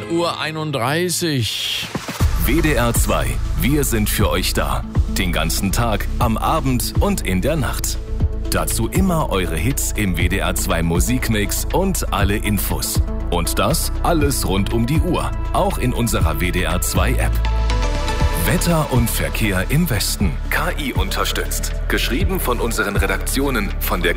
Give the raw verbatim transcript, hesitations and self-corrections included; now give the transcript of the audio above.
Uhr einunddreißig. W D R zwei. Wir sind für euch da. Den ganzen Tag, am Abend und in der Nacht. Dazu immer eure Hits im W D R zwei Musikmix und alle Infos. Und das alles rund um die Uhr. Auch in unserer W D R zwei App. Wetter und Verkehr im Westen. K I unterstützt. Geschrieben von unseren Redaktionen von der